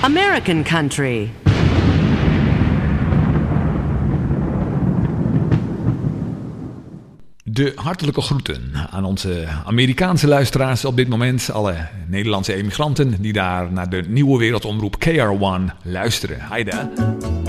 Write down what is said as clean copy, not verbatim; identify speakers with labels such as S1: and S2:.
S1: American Country.
S2: De hartelijke groeten aan onze Amerikaanse luisteraars op dit moment. Alle Nederlandse emigranten die daar naar de nieuwe wereldomroep KR1 luisteren. Hi daar.